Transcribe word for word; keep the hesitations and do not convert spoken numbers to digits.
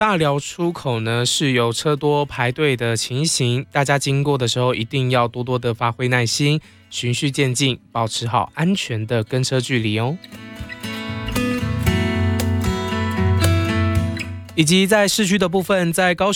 大寮出口呢是有车多排队的情形，大家经过的时候一定要多多的发挥耐心，循序渐进，保持好安全的跟车距离哦。以及在市区的部分，在高雄